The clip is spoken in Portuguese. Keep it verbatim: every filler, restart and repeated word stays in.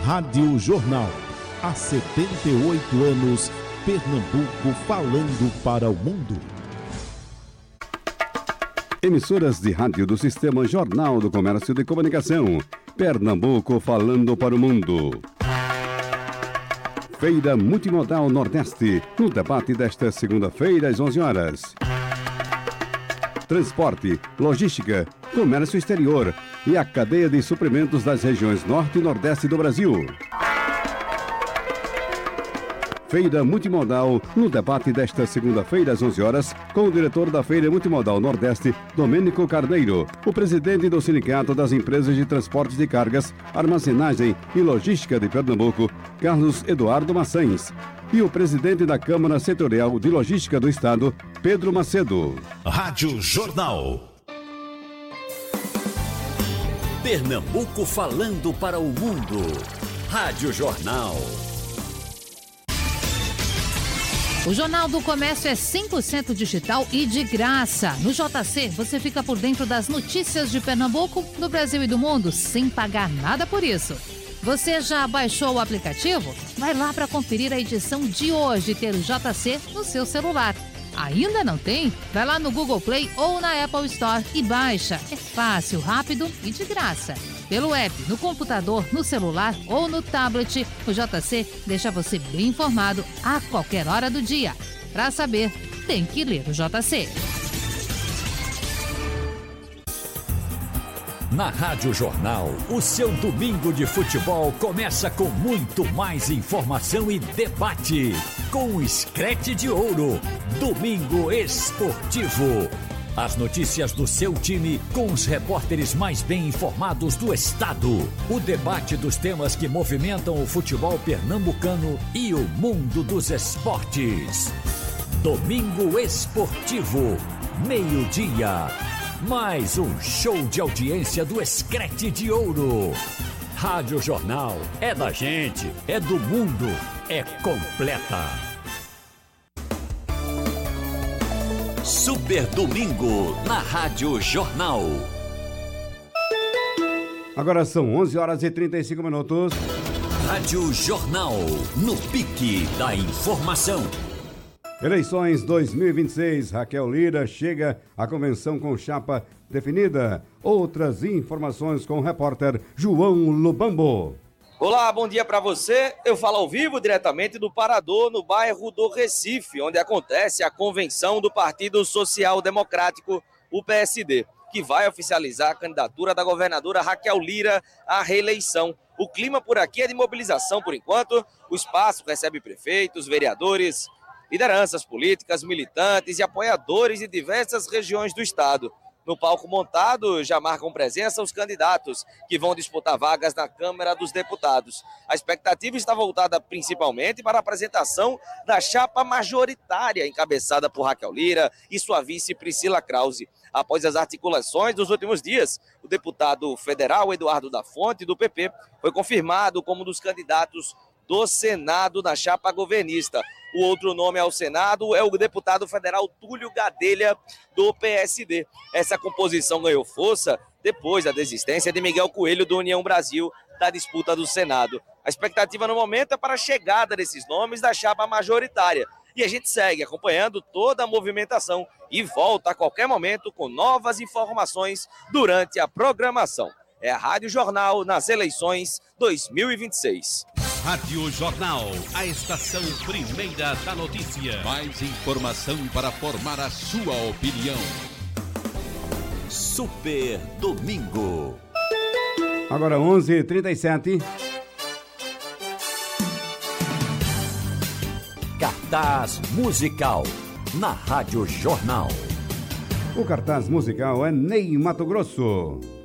Rádio Jornal. Há setenta e oito anos, Pernambuco falando para o mundo. Emissoras de rádio do Sistema Jornal do Comércio de Comunicação. Pernambuco falando para o mundo. Feira Multimodal Nordeste, no debate desta segunda-feira às onze horas. Transporte, logística, comércio exterior e a cadeia de suprimentos das regiões Norte e Nordeste do Brasil. Feira Multimodal, no debate desta segunda-feira às onze horas, com o diretor da Feira Multimodal Nordeste, Domênico Carneiro, o presidente do Sindicato das Empresas de Transportes de Cargas, Armazenagem e Logística de Pernambuco, Carlos Eduardo Maçães, e o presidente da Câmara Setorial de Logística do Estado, Pedro Macedo. Rádio Jornal. Pernambuco falando para o mundo. Rádio Jornal. O Jornal do Comércio é cem por cento digital e de graça. No J C, você fica por dentro das notícias de Pernambuco, do Brasil e do mundo, sem pagar nada por isso. Você já baixou o aplicativo? Vai lá para conferir a edição de hoje e ter o J C no seu celular. Ainda não tem? Vai lá no Google Play ou na Apple Store e baixa. É fácil, rápido e de graça. Pelo app, no computador, no celular ou no tablet, o J C deixa você bem informado a qualquer hora do dia. Para saber, tem que ler o J C. Na Rádio Jornal, o seu domingo de futebol começa com muito mais informação e debate. Com o Screte de Ouro, Domingo Esportivo. As notícias do seu time com os repórteres mais bem informados do estado. O debate dos temas que movimentam o futebol pernambucano e o mundo dos esportes. Domingo Esportivo, meio-dia. Mais um show de audiência do Screte de Ouro. Rádio Jornal é da gente, é do mundo, é completa. Super Domingo na Rádio Jornal. Agora são onze horas e trinta e cinco minutos. Rádio Jornal, no pique da informação. Eleições dois mil e vinte e seis, Raquel Lira chega à convenção com chapa definida. Outras informações com o repórter João Lubambo. Olá, bom dia para você. Eu falo ao vivo diretamente do Parador, no bairro do Recife, onde acontece a convenção do Partido Social Democrático, o P S D, que vai oficializar a candidatura da governadora Raquel Lira à reeleição. O clima por aqui é de mobilização por enquanto. O espaço recebe prefeitos, vereadores, lideranças políticas, militantes e apoiadores de diversas regiões do estado. No palco montado já marcam presença os candidatos que vão disputar vagas na Câmara dos Deputados. A expectativa está voltada principalmente para a apresentação da chapa majoritária encabeçada por Raquel Lira e sua vice Priscila Krause. Após as articulações dos últimos dias, o deputado federal Eduardo da Fonte, do P P, foi confirmado como um dos candidatos do Senado na chapa governista. O outro nome ao Senado é o deputado federal Túlio Gadelha, do P S D. Essa composição ganhou força depois da desistência de Miguel Coelho, do União Brasil, da disputa do Senado. A expectativa no momento é para a chegada desses nomes da chapa majoritária. E a gente segue acompanhando toda a movimentação e volta a qualquer momento com novas informações durante a programação. É a Rádio Jornal nas eleições dois mil e vinte e seis. Rádio Jornal, a estação primeira da notícia. Mais informação para formar a sua opinião. Super Domingo. Agora onze e trinta e sete. Cartaz musical na Rádio Jornal. O cartaz musical é Ney Mato Grosso.